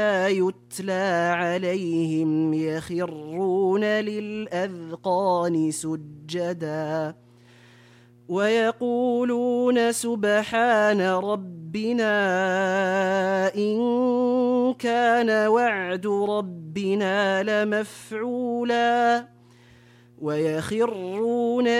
وإذا يتلى عليهم يخرون للأذقان سجدا ويقولون سبحان ربنا إن كان وعد ربنا لمفعولا ويخرون